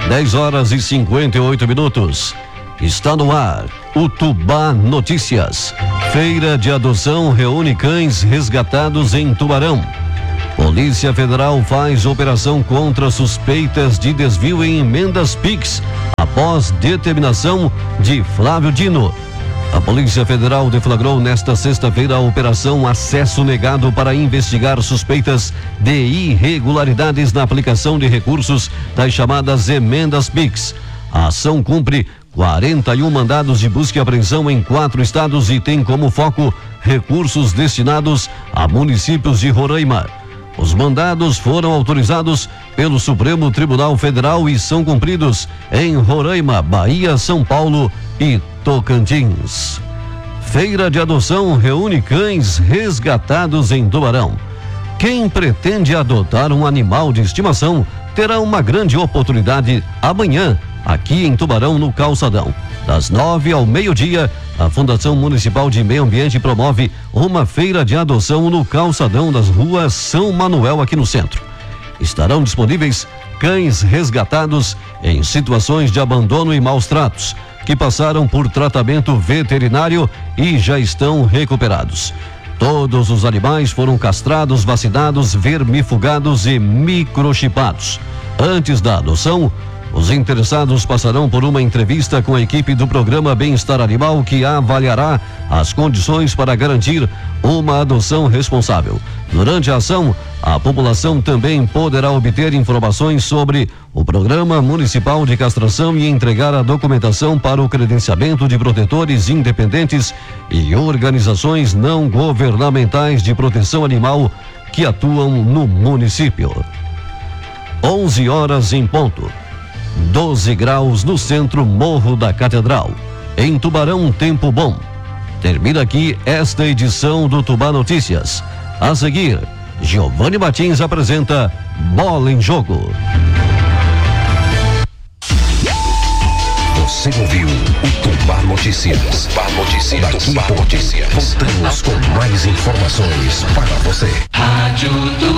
10h58. Está no ar o Tubá Notícias. Feira de adoção reúne cães resgatados em Tubarão. Polícia Federal faz operação contra suspeitas de desvio em emendas PIX após determinação de Flávio Dino. A Polícia Federal deflagrou nesta sexta-feira a Operação Acesso Negado para investigar suspeitas de irregularidades na aplicação de recursos das chamadas emendas PIX. A ação cumpre 41 mandados de busca e apreensão em 4 estados e tem como foco recursos destinados a municípios de Roraima. Os mandados foram autorizados pelo Supremo Tribunal Federal e são cumpridos em Roraima, Bahia, São Paulo e Tocantins. Feira de adoção reúne cães resgatados em Tubarão. Quem pretende adotar um animal de estimação terá uma grande oportunidade amanhã, aqui em Tubarão, no Calçadão. Das 9 ao meio-dia, a Fundação Municipal de Meio Ambiente promove uma feira de adoção no Calçadão das ruas São Manuel, aqui no centro. Estarão disponíveis cães resgatados em situações de abandono e maus tratos, que passaram por tratamento veterinário e já estão recuperados. Todos os animais foram castrados, vacinados, vermifugados e microchipados. Antes da adoção, os interessados passarão por uma entrevista com a equipe do programa Bem-Estar Animal, que avaliará as condições para garantir uma adoção responsável. Durante a ação, a população também poderá obter informações sobre o Programa Municipal de Castração e entregar a documentação para o credenciamento de protetores independentes e organizações não governamentais de proteção animal que atuam no município. 11 horas em ponto. 12 graus no centro Morro da Catedral. Em Tubarão, tempo bom. Termina aqui esta edição do Tubá Notícias. A seguir, Giovanni Martins apresenta Bola em Jogo. Você ouviu o Tubá Notícias. Tubá Notícias. Daqui a pouco, voltamos com mais informações para você. Rádio